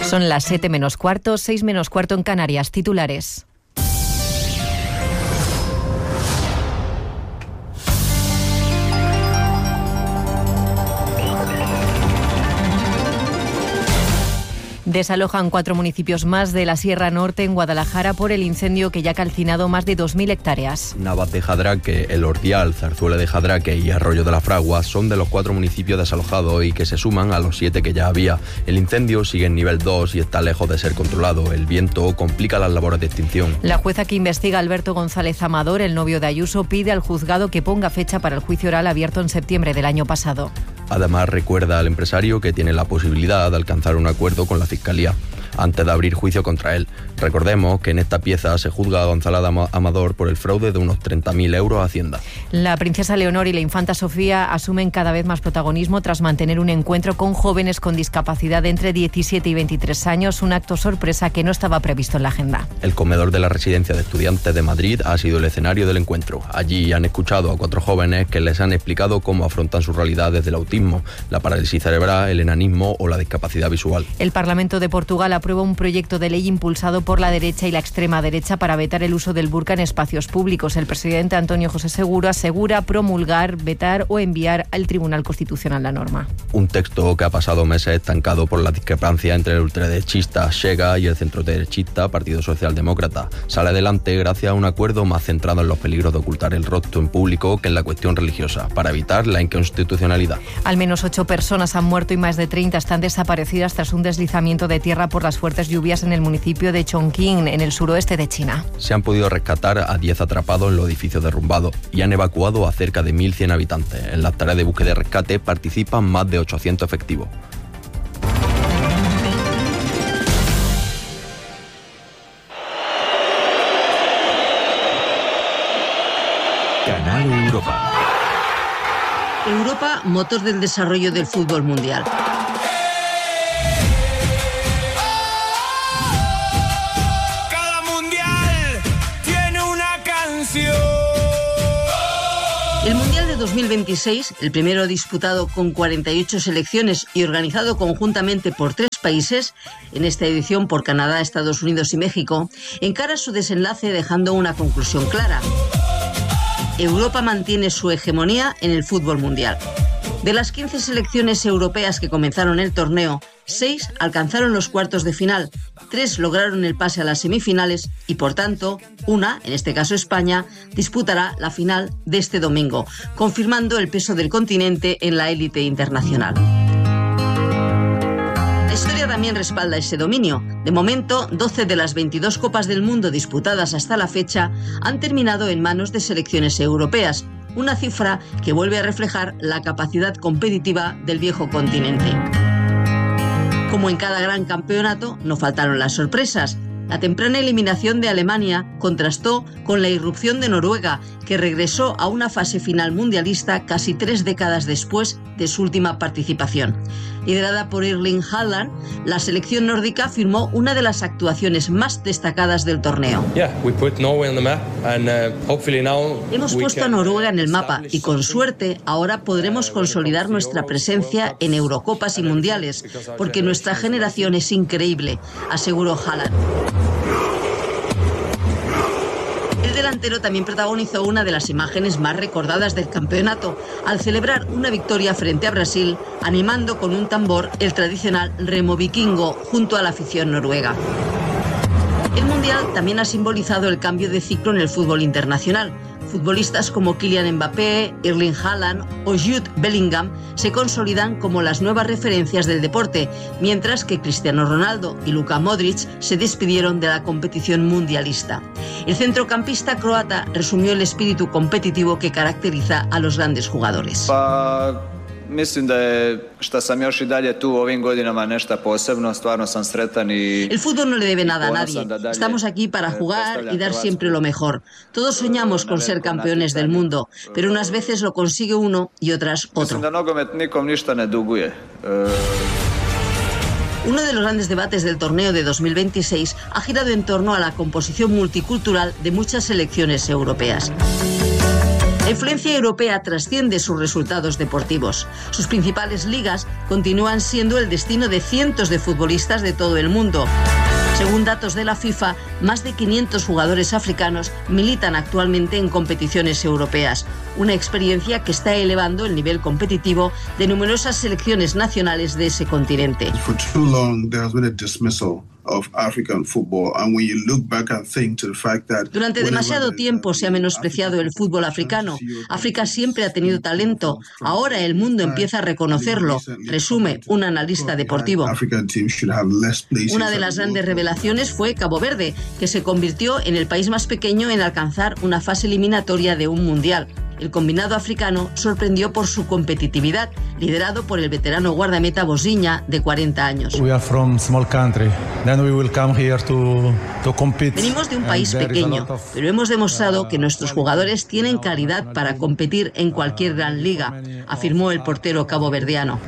Son las 7 menos cuarto, 6 menos cuarto en Canarias. Titulares. Desalojan 4 municipios más de la Sierra Norte en Guadalajara por el incendio que ya ha calcinado más de 2.000 hectáreas. Navas de Jadraque, El Ordial, Zarzuela de Jadraque y Arroyo de la Fragua son de los 4 municipios desalojados y que se suman a los 7 que ya había. El incendio sigue en nivel 2 y está lejos de ser controlado. El viento complica las labores de extinción. La jueza que investiga, Alberto González Amador, el novio de Ayuso, pide al juzgado que ponga fecha para el juicio oral abierto en septiembre del año pasado. Además, recuerda al empresario que tiene la posibilidad de alcanzar un acuerdo con la Fiscalía antes de abrir juicio contra él. Recordemos que en esta pieza se juzga a González Amador por el fraude de unos 30.000 euros a Hacienda. La princesa Leonor y la infanta Sofía asumen cada vez más protagonismo tras mantener un encuentro con jóvenes con discapacidad de entre 17 y 23 años, un acto sorpresa que no estaba previsto en la agenda. El comedor de la Residencia de Estudiantes de Madrid ha sido el escenario del encuentro. Allí han escuchado a 4 jóvenes que les han explicado cómo afrontan su realidad desde el autismo, la parálisis cerebral, el enanismo o la discapacidad visual. El Parlamento de Portugal aprueba un proyecto de ley impulsado por la derecha y la extrema derecha para vetar el uso del burka en espacios públicos. El presidente Antonio José Seguro asegura promulgar, vetar o enviar al Tribunal Constitucional la norma. Un texto que ha pasado meses estancado por la discrepancia entre el ultraderechista Chega y el centroderechista Partido Socialdemócrata. Sale adelante gracias a un acuerdo más centrado en los peligros de ocultar el rostro en público que en la cuestión religiosa, para evitar la inconstitucionalidad. Al menos 8 personas han muerto y más de 30 están desaparecidas tras un deslizamiento de tierra por las fuertes lluvias en el municipio de Chongqing, en el suroeste de China. Se han podido rescatar a 10 atrapados en los edificios derrumbados y han evacuado a cerca de 1.100 habitantes. En las tareas de búsqueda y rescate participan más de 800 efectivos. Canal Europa. Europa, motor del desarrollo del fútbol mundial. Cada mundial tiene una canción. El Mundial de 2026, el primero disputado con 48 selecciones y organizado conjuntamente por 3 países, en esta edición por Canadá, Estados Unidos y México, encara su desenlace dejando una conclusión clara. Europa mantiene su hegemonía en el fútbol mundial. De las 15 selecciones europeas que comenzaron el torneo, 6 alcanzaron los cuartos de final, 3 lograron el pase a las semifinales y, por tanto, una, en este caso España, disputará la final de este domingo, confirmando el peso del continente en la élite internacional. La historia también respalda ese dominio. De momento, 12 de las 22 Copas del Mundo disputadas hasta la fecha han terminado en manos de selecciones europeas, una cifra que vuelve a reflejar la capacidad competitiva del viejo continente. Como en cada gran campeonato, no faltaron las sorpresas. La temprana eliminación de Alemania contrastó con la irrupción de Noruega, que regresó a una fase final mundialista casi 3 décadas después de su última participación. Liderada por Erling Haaland, la selección nórdica firmó una de las actuaciones más destacadas del torneo. Hemos puesto a Noruega en el mapa y, con suerte, ahora podremos consolidar nuestra presencia en Eurocopas y Mundiales, porque nuestra generación es increíble, aseguró Haaland. El delantero también protagonizó una de las imágenes más recordadas del campeonato, al celebrar una victoria frente a Brasil, animando con un tambor el tradicional remo vikingo junto a la afición noruega. El Mundial también ha simbolizado el cambio de ciclo en el fútbol internacional. Futbolistas como Kylian Mbappé, Erling Haaland o Jude Bellingham se consolidan como las nuevas referencias del deporte, mientras que Cristiano Ronaldo y Luka Modric se despidieron de la competición mundialista. El centrocampista croata resumió el espíritu competitivo que caracteriza a los grandes jugadores. Mislim da je što sam još I dalje tu ovim godinama nešto posebno, stvarno sam sretan I... El fútbol no le debe nada a nadie. Estamos aquí para jugar y dar siempre lo mejor. Todos soñamos con ser campeones del mundo, pero unas veces lo consigue uno y otras otro. Mislim da nogomet nikom ništa ne duguje. Uno de los grandes debates del torneo de 2026 ha girado en torno a la composición multicultural de muchas selecciones europeas. La influencia europea trasciende sus resultados deportivos. Sus principales ligas continúan siendo el destino de cientos de futbolistas de todo el mundo. Según datos de la FIFA, más de 500 jugadores africanos militan actualmente en competiciones europeas, una experiencia que está elevando el nivel competitivo de numerosas selecciones nacionales de ese continente. Durante demasiado tiempo se ha menospreciado el fútbol africano. África siempre ha tenido talento. Ahora el mundo empieza a reconocerlo, resume un analista deportivo. Una de las grandes revelaciones fue Cabo Verde, que se convirtió en el país más pequeño en alcanzar una fase eliminatoria de un mundial. El combinado africano sorprendió por su competitividad, liderado por el veterano guardameta Boziña, de 40 años. Venimos de un país pequeño, pero hemos demostrado que nuestros jugadores tienen calidad para competir en cualquier gran liga, afirmó el portero caboverdiano.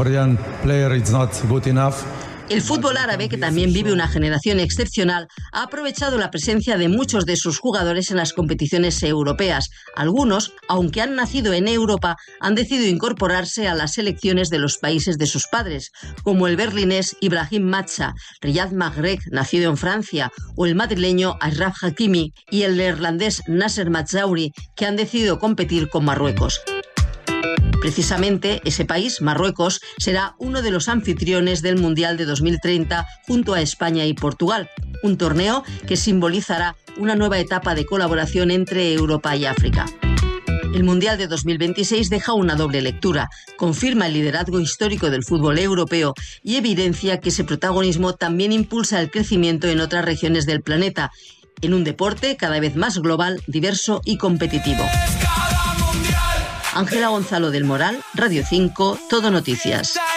El fútbol árabe, que también vive una generación excepcional, ha aprovechado la presencia de muchos de sus jugadores en las competiciones europeas. Algunos, aunque han nacido en Europa, han decidido incorporarse a las selecciones de los países de sus padres, como el berlinés Ibrahim Matza, Riyad Mahrez, nacido en Francia, o el madrileño Achraf Hakimi y el neerlandés Nasser Mazraoui, que han decidido competir con Marruecos. Precisamente ese país, Marruecos, será uno de los anfitriones del Mundial de 2030 junto a España y Portugal, un torneo que simbolizará una nueva etapa de colaboración entre Europa y África. El Mundial de 2026 deja una doble lectura, confirma el liderazgo histórico del fútbol europeo y evidencia que ese protagonismo también impulsa el crecimiento en otras regiones del planeta, en un deporte cada vez más global, diverso y competitivo. Ángela Gonzalo del Moral, Radio 5, Todo Noticias.